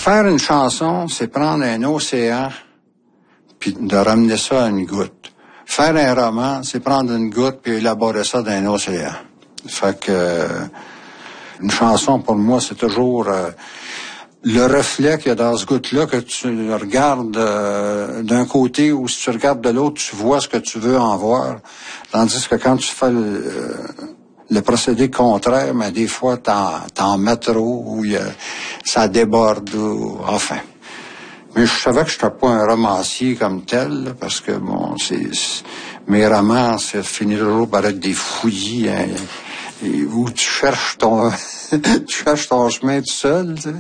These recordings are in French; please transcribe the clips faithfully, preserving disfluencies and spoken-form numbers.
Faire une chanson, c'est prendre un océan puis de ramener ça à une goutte. Faire un roman, c'est prendre une goutte puis élaborer ça dans un océan. Fait que euh, une chanson, pour moi, c'est toujours euh, le reflet qu'il y a dans ce goutte-là, que tu regardes euh, d'un côté ou si tu regardes de l'autre, tu vois ce que tu veux en voir. Tandis que quand tu fais le, euh, le procédé contraire, mais des fois, t'en, t'en mets trop ou y a, ça déborde ou enfin. Mais je savais que je n'étais pas un romancier comme tel, là, parce que, bon, c'est, c'est mes romans, ça finit toujours par être des fouillis, hein, et, où tu cherches ton tu cherches ton chemin tout seul, tu sais.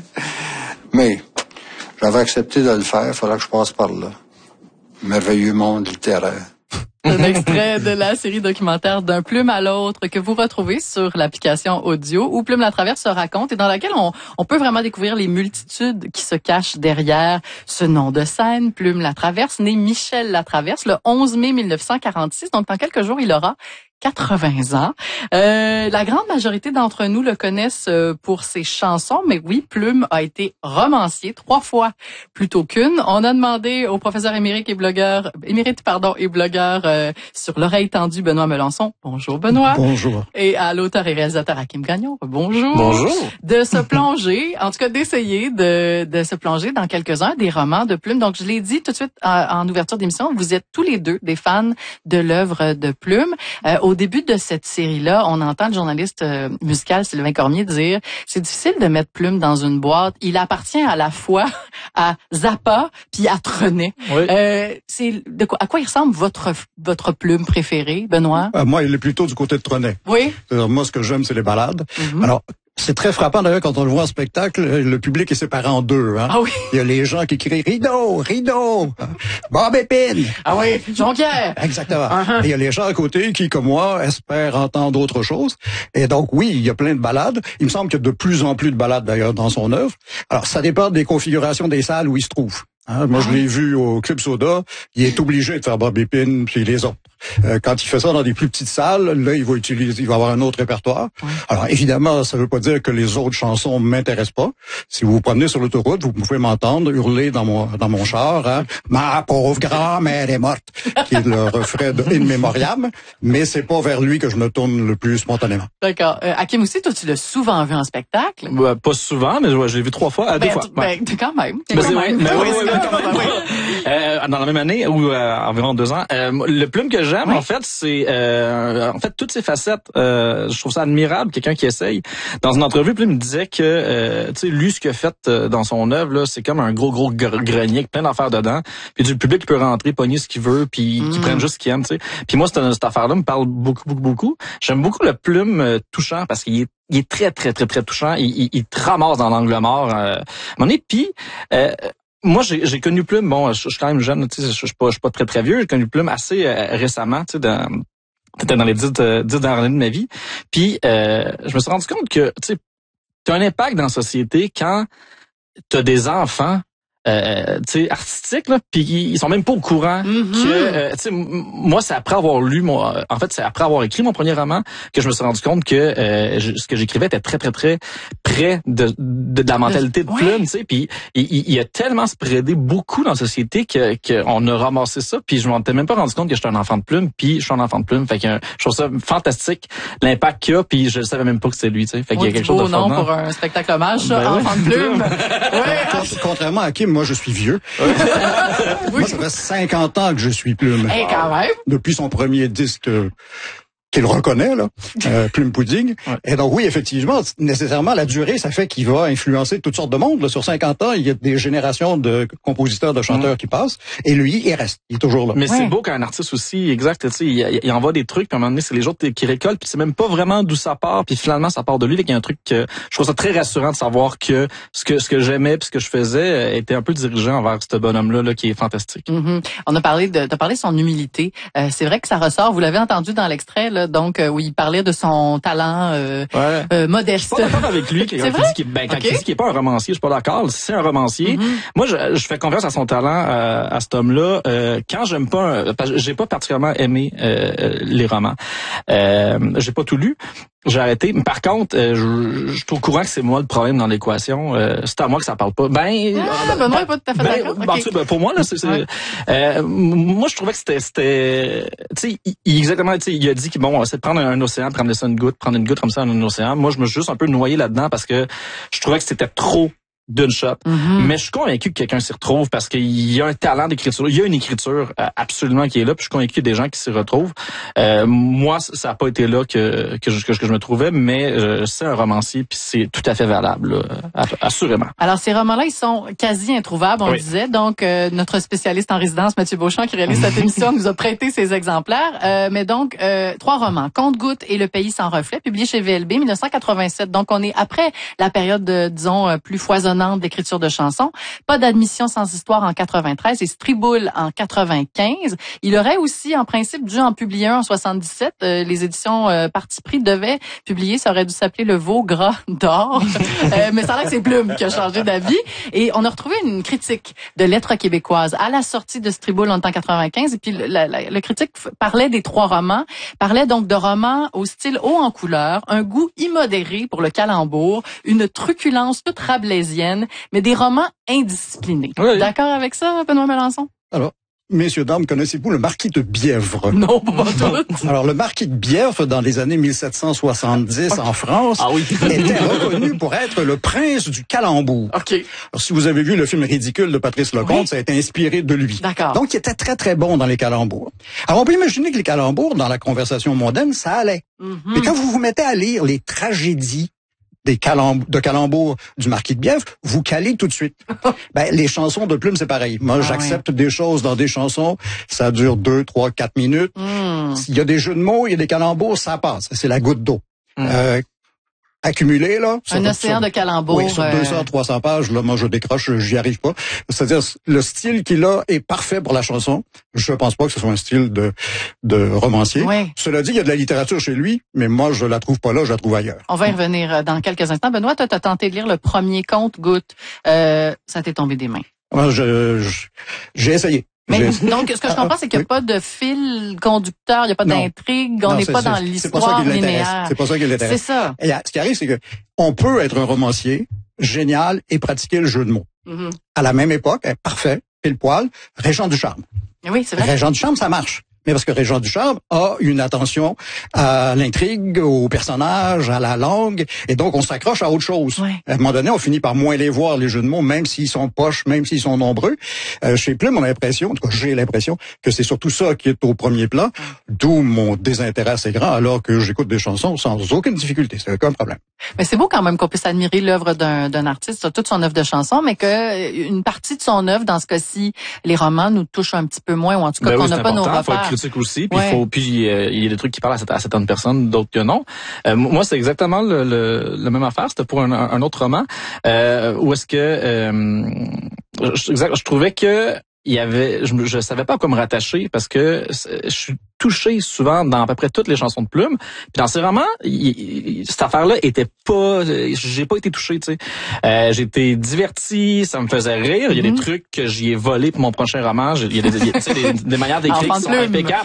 Mais j'avais accepté de le faire, il fallait que je passe par là. Merveilleux monde littéraire. Un extrait de la série documentaire D'un plume à l'autre que vous retrouvez sur l'application audio où Plume la Traverse se raconte et dans laquelle on, on peut vraiment découvrir les multitudes qui se cachent derrière ce nom de scène, Plume la Traverse, né Michel Latraverse le onze mai mille neuf cent quarante-six. Donc, dans quelques jours, il aura quatre-vingts ans. Euh, la grande majorité d'entre nous le connaissent pour ses chansons, mais oui, Plume a été romancier trois fois plutôt qu'une. On a demandé au professeur émérite et blogueur, émérite pardon et blogueur euh, sur l'oreille tendue Benoît Melançon. Bonjour Benoît. Bonjour. Et à l'auteur et réalisateur Hakim Gagnon. Bonjour. Bonjour. De se plonger, en tout cas d'essayer de de se plonger dans quelques-uns des romans de Plume. Donc je l'ai dit tout de suite en, en ouverture d'émission, vous êtes tous les deux des fans de l'œuvre de Plume. Euh, Au début de cette série-là, on entend le journaliste euh, musical Sylvain Cormier dire « C'est difficile de mettre Plume dans une boîte. Il appartient à la fois à Zappa puis à Trenet. Oui. » euh, c'est de quoi, à quoi il ressemble votre votre Plume préférée, Benoît? Euh, moi, il est plutôt du côté de Trenet. Oui. Alors, moi, ce que j'aime, c'est les ballades. Mm-hmm. Alors, c'est très frappant d'ailleurs quand on le voit en spectacle, le public est séparé en deux. Hein? Ah oui. Il y a les gens qui crient Rideau, Rideau, Bob Épine. Ah oui, Jonquière. Exactement. Uh-huh. Et il y a les gens à côté qui, comme moi, espèrent entendre autre chose. Et donc oui, il y a plein de ballades. Il me semble qu'il y a de plus en plus de ballades d'ailleurs dans son œuvre. Alors ça dépend des configurations des salles où il se trouve. Hein, moi, je l'ai vu au Club Soda. Il est obligé de faire Bob Épine puis les autres. Euh, quand il fait ça dans des plus petites salles, là, il va utiliser, il va avoir un autre répertoire. Ouais. Alors, évidemment, ça veut pas dire que les autres chansons m'intéressent pas. Si vous vous promenez sur l'autoroute, vous pouvez m'entendre hurler dans mon dans mon char, hein, ma pauvre grand-mère est morte, qui est le refrain de In Memoriam. Mais c'est pas vers lui que je me tourne le plus spontanément. D'accord. Euh, Hakim aussi, toi, tu l'as souvent vu en spectacle. Ouais, pas souvent, mais ouais, je l'ai vu trois fois, euh, ben, deux fois. Tu, ben, ouais. quand même. Mais quand c'est même. Mais oui, oui, oui, quand même. euh, dans la même année ou euh, environ deux ans. Euh, le Plume que j'aime, oui. en fait, c'est euh, en fait toutes ces facettes. Euh, je trouve ça admirable, quelqu'un qui essaye. Dans une entrevue, Plume me disait que, euh, tu sais, lui, ce qu'il a fait euh, dans son œuvre, là, c'est comme un gros, gros grenier avec plein d'affaires dedans. Puis du public peut rentrer, pogner ce qu'il veut, puis mm. qu'il prenne juste ce qu'il aime, tu sais. Puis moi, cette, cette affaire-là me parle beaucoup, beaucoup, beaucoup. J'aime beaucoup le Plume euh, touchant parce qu'il est il est très, très, très, très touchant. Il, il, il te ramasse dans l'angle mort. Euh, mon puis euh, moi, j'ai, j'ai connu Plume. Bon, je, je suis quand même jeune, tu sais, je, je suis pas, je suis pas très, très vieux. J'ai connu Plume assez euh, récemment, tu sais, dans, peut-être dans les dix, euh, dix dernières années de ma vie. Puis, euh, je me suis rendu compte que, tu sais, t'as un impact dans la société quand t'as des enfants. Euh, tu sais, artistiques, là, puis ils sont même pas au courant mm-hmm. que, euh, tu sais, moi, c'est après avoir lu mon, en fait, c'est après avoir écrit mon premier roman que je me suis rendu compte que euh, je, ce que j'écrivais était très, très, très près de, de, de la mentalité de Plume, tu sais, puis il, il, il a tellement spreadé beaucoup dans la société que qu'on a ramassé ça, puis je m'en étais même pas rendu compte que j'étais un enfant de Plume, puis je suis un enfant de Plume, fait que je trouve ça fantastique l'impact qu'il a, puis je savais même pas que c'était lui, tu sais, fait qu'il y a quelque chose de fort. Beau nom pour un spectacle hommage, ça, ben enfant de Plume. ouais. Contrairement à Kim, moi, je suis vieux. oui. Moi, ça fait cinquante ans que je suis Plume. Hey, quand même. Depuis son premier disque euh, qu'il reconnaît, là, euh, Plume Pudding. Ouais. Et donc, oui, effectivement, nécessairement, la durée, ça fait qu'il va influencer toutes sortes de monde. Là. Sur cinquante ans, il y a des générations de compositeurs, de chanteurs mmh. qui passent. Et lui, il reste. Il est toujours là. Mais ouais. c'est beau qu'un artiste aussi, exact, tu sais, il, il envoie des trucs, puis à un moment donné, c'est les autres qui récoltent, puis c'est même pas vraiment d'où ça part, puis finalement, ça part de lui. Fait qu'il y a un truc que je trouve ça très rassurant de savoir que ce que ce que j'aimais, puis ce que je faisais, était un peu dirigé envers ce bonhomme-là, là, qui est fantastique. Mmh. On a parlé de, t'as parlé de son humilité. Euh, c'est vrai que ça ressort. Vous l'avez entendu dans l'extrait, là, donc euh, où il parlait de son talent euh, ouais. euh, modeste. Je suis pas d'accord avec lui quand il dit qu'il ben, quand okay. il dit qu'il est pas un romancier, je suis pas d'accord. Si c'est un romancier, mm-hmm. moi je, je fais confiance à son talent euh, à cet homme-là. Euh, quand j'aime pas, un, parce que j'ai pas particulièrement aimé euh, les romans, euh, j'ai pas tout lu. j'ai arrêté. Par contre, euh, je, je suis au courant que c'est moi le problème dans l'équation. Euh, c'est à moi que ça parle pas. Ben, ah, ben, ben, pas tout à fait ben, d'accord. ben, Okay. ben, pour moi là, c'est, c'est ouais. euh, moi je trouvais que c'était, c'était, tu sais, il, exactement, tu sais, il a dit que bon, c'est de prendre un, un océan, prendre ça une goutte, prendre une goutte comme ça dans un océan. Moi, je me suis juste un peu noyé là-dedans parce que je trouvais que c'était trop d'une shot. Mm-hmm. Mais je suis convaincu que quelqu'un s'y retrouve parce qu'il y a un talent d'écriture. Il y a une écriture absolument qui est là. Puis je suis convaincu qu'il y a des gens qui s'y retrouvent. Euh, moi, ça n'a pas été là que que je, que je me trouvais, mais euh, c'est un romancier puis c'est tout à fait valable, là, assurément. Alors, ces romans-là, ils sont quasi introuvables, on oui. le disait. Donc, euh, notre spécialiste en résidence, Mathieu Beauchamp, qui réalise cette émission, nous a prêté ces exemplaires. Euh, mais donc, euh, trois romans. Compte-gouttes et Le pays sans reflet, publiés chez V L B, dix-neuf cent quatre-vingt-sept. Donc, on est après la période, de, disons, plus foisonnante d'écriture de chansons. Pas d'admission sans histoire en quatre-vingt-treize et Striboule en quatre-vingt-quinze. Il aurait aussi, en principe, dû en publier un en soixante-dix-sept. Euh, les éditions euh, Parti pris devaient publier. Ça aurait dû s'appeler Le veau gras d'or. euh, mais ça a l'air que c'est Plume qui a changé d'avis. Et on a retrouvé une critique de Lettres québécoises à la sortie de Striboule en quatre-vingt-quinze. Et puis, la, la, le critique parlait des trois romans. Parlait donc de romans au style haut en couleur, un goût immodéré pour le calembour, une truculence toute rabelaisienne, mais des romans indisciplinés. Oui. D'accord avec ça, Benoît Melançon? Alors, messieurs, dames, connaissez-vous le marquis de Bièvre? Non, pas tout. Alors, le marquis de Bièvre, dans les années mille sept cent soixante-dix en France, ah oui. était reconnu pour être le prince du calembour. OK. Alors, si vous avez vu le film Ridicule de Patrice Lecomte, oui. ça a été inspiré de lui. D'accord. Donc, il était très, très bon dans les calembours. Alors, on peut imaginer que les calembours, dans la conversation mondaine, ça allait. Mm-hmm. Mais quand vous vous mettez à lire les tragédies des calembours, de calembours du marquis de Bièvre, vous calez tout de suite. Ben, les chansons de Plume, c'est pareil. Moi, ah, j'accepte oui. des choses dans des chansons, ça dure deux, trois, quatre minutes. Mm. Il y a des jeux de mots, il y a des calembours, ça passe. C'est la goutte d'eau. Mm. Euh, accumulé, là. Un sur, océan sur, de calembours. Oui, sur deux cents, trois cents pages, là, moi, je décroche, j'y arrive pas. C'est-à-dire, le style qu'il a est parfait pour la chanson. Je pense pas que ce soit un style de, de romancier. Oui. Cela dit, il y a de la littérature chez lui, mais moi, je la trouve pas là, je la trouve ailleurs. On va y revenir dans quelques instants. Benoît, toi, t'as tenté de lire le premier Compte-gouttes. Euh, ça t'est tombé des mains. Moi, je, je j'ai essayé. Mais donc, ce que je comprends, c'est qu'il n'y a pas de fil conducteur, il n'y a pas non. d'intrigue, on n'est pas dans l'histoire linéaire. C'est pas ça qui l'intéresse. C'est ça. Et ce qui arrive, c'est que on peut être un romancier génial et pratiquer le jeu de mots. Mm-hmm. À la même époque, parfait, pile poil, Régent Ducharme. Oui, c'est vrai. Régent Ducharme, ça marche. Mais parce que Régent Ducharme a une attention à l'intrigue, aux personnages, à la langue, et donc on s'accroche à autre chose. Ouais. À un moment donné, on finit par moins les voir, les jeux de mots, même s'ils sont poches, même s'ils sont nombreux. Euh, chez Plume, on a l'impression, en tout cas j'ai l'impression, que c'est surtout ça qui est au premier plan, ouais. d'où mon désintérêt assez grand, alors que j'écoute des chansons sans aucune difficulté, c'est aucun problème. Mais c'est beau quand même qu'on puisse admirer l'œuvre d'un, d'un artiste, toute son œuvre de chansons, mais que une partie de son œuvre, dans ce cas-ci, les romans nous touchent un petit peu moins, ou en tout cas ben qu'on oui, n'a pas nos repères. Critique aussi, puis ouais. faut puis euh, il y a des trucs qui parlent à, cette, à certaines personnes, d'autres que non. Euh, moi, c'est exactement le, le, le même affaire. C'était pour un, un autre roman euh, où est-ce que euh, je, je trouvais que il y avait, je, je savais pas à quoi me rattacher parce que je suis touché souvent dans à peu près toutes les chansons de Plume. Puis dans ces romans, il, il, cette affaire-là était pas, j'ai pas été touché, tu sais. Euh, j'ai été diverti, ça me faisait rire. Il y a mm-hmm. des trucs que j'y ai volé pour mon prochain roman. Il y a des, des, des, des manières d'écrire qui sont impeccables.